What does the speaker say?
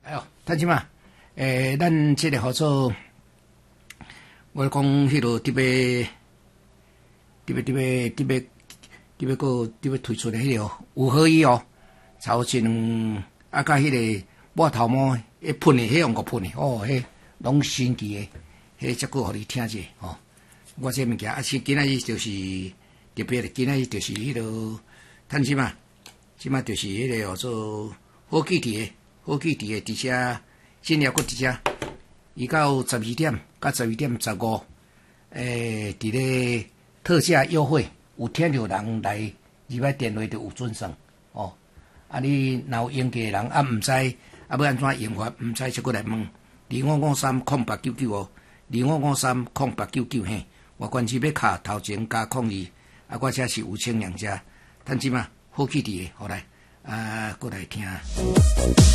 哎呦，但是嘛，咱这个合作，我讲迄个特别推出的迄个有合一哦，超前啊，甲迄个抹头毛迄喷的，迄用个喷的哦，迄拢神奇的，迄则个互你听者哦。我这物件啊，是今仔日就是特别的，今仔日就是迄个，趁即嘛就是迄个叫做好记伫的，而且新了搁伫遮，伊到12点到12点15，伫咧特价优惠，有听到人来入来电话就有准算哦。啊，你若有用过的人啊，毋知啊要安怎用法，毋知就过来问25530899哦，25530899嘿。我关系要卡头前加02，啊，我这是有清凉者，趁即嘛好记伫的，好来过来听。